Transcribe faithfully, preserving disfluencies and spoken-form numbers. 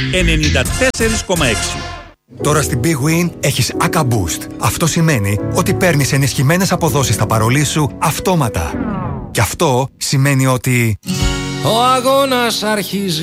ενενήντα τέσσερα κόμμα έξι. Τώρα στην Big Win έχεις Aka Boost. Αυτό σημαίνει ότι παίρνεις ενισχυμένες αποδόσεις στα παρολί σου αυτόματα. Και αυτό σημαίνει ότι... ο αγώνας αρχίζει.